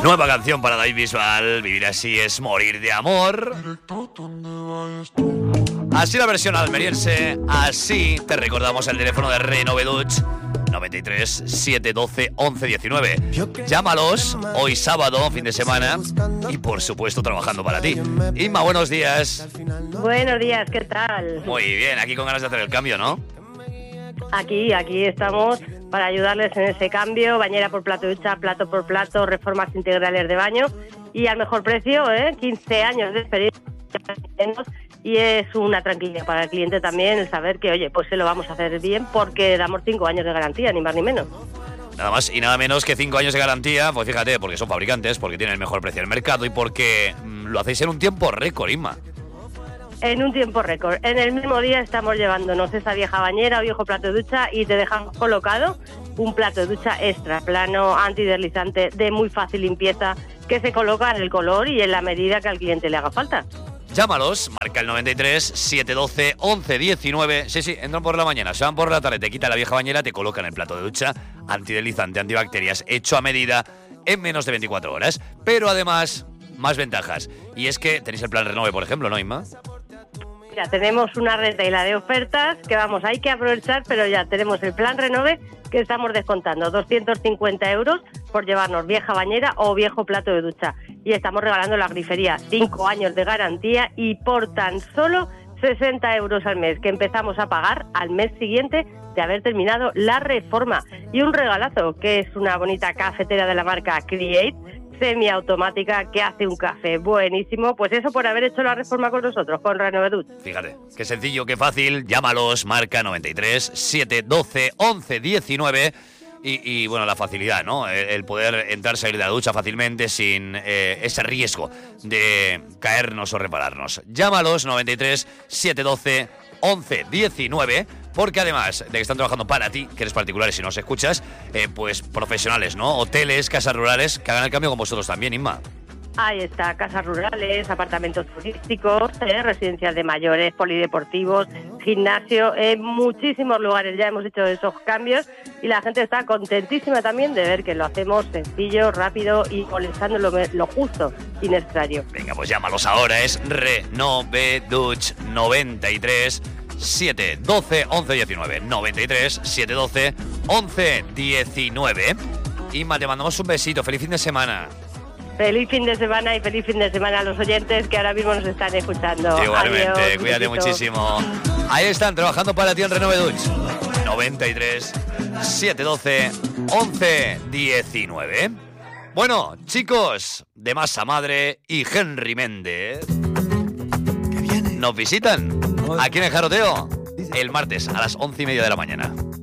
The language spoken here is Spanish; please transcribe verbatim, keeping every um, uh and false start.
Nueva canción para David Bisbal. Vivir así es morir de amor. Así la versión almeriense. Así te recordamos el teléfono de Renove Dutch. noventa y tres, siete doce, once diecinueve. Llámalos hoy sábado, fin de semana, y por supuesto trabajando para ti. Inma, buenos días. Buenos días, ¿qué tal? Muy bien, aquí con ganas de hacer el cambio, ¿no? Aquí, aquí estamos para ayudarles en ese cambio, bañera por plato de ducha, plato por plato, reformas integrales de baño y al mejor precio, ¿eh? quince años de experiencia y es una tranquilidad para el cliente también el saber que, oye, pues se lo vamos a hacer bien porque damos cinco años de garantía, ni más ni menos. Nada más y nada menos que cinco años de garantía, pues fíjate, porque son fabricantes, porque tienen el mejor precio del mercado y porque mmm, lo hacéis en un tiempo récord, Inma. En un tiempo récord. En el mismo día estamos llevándonos esa vieja bañera o viejo plato de ducha y te dejamos colocado un plato de ducha extra plano, antideslizante, de muy fácil limpieza, que se coloca en el color y en la medida que al cliente le haga falta. Llámalos, marca el noventa y tres, siete doce, once diecinueve. Sí, sí, entran por la mañana, se van por la tarde, te quita la vieja bañera, te colocan el plato de ducha, antideslizante, antibacterias, hecho a medida en menos de veinticuatro horas. Pero además, más ventajas. Y es que tenéis el plan Renove, por ejemplo, ¿no, Inma? Ya tenemos una retahíla de ofertas que vamos, hay que aprovechar, pero ya tenemos el plan Renove que estamos descontando doscientos cincuenta euros por llevarnos vieja bañera o viejo plato de ducha. Y estamos regalando la grifería, cinco años de garantía y por tan solo sesenta euros al mes, que empezamos a pagar al mes siguiente de haber terminado la reforma. Y un regalazo, que es una bonita cafetera de la marca Create, semiautomática, que hace un café buenísimo. Pues eso por haber hecho la reforma con nosotros, con Renove Dutch. Fíjate, qué sencillo, qué fácil. Llámalos, marca noventa y tres, siete doce, once diecinueve. Y, y bueno, la facilidad, ¿no? El, el poder entrar, salir de la ducha fácilmente sin eh, ese riesgo de caernos o repararnos. Llámalos, noventa y tres, siete doce, once diecinueve. Porque además de que están trabajando para ti, que eres particular y si nos escuchas, eh, pues profesionales, ¿no? Hoteles, casas rurales, que hagan el cambio con vosotros también, Inma. Ahí está, casas rurales, apartamentos turísticos, eh, residencias de mayores, polideportivos, gimnasio, en eh, muchísimos lugares ya hemos hecho esos cambios y la gente está contentísima también de ver que lo hacemos sencillo, rápido y molestando lo, lo justo y necesario. Venga, pues llámalos ahora, es Renove Dutch noventa y tres, siete doce, once diecinueve. noventa y tres, siete doce, once diecinueve. Inma, te mandamos un besito, feliz fin de semana. Feliz fin de semana y feliz fin de semana a los oyentes que ahora mismo nos están escuchando. Igualmente, adiós, cuídate besito. Muchísimo. Ahí están, trabajando para ti en Renove Dutch. noventa y tres, siete doce, once diecinueve. Bueno, chicos, de Masa Madre y Henry Méndez nos visitan aquí en el Jaroteo el martes a las once y media de la mañana.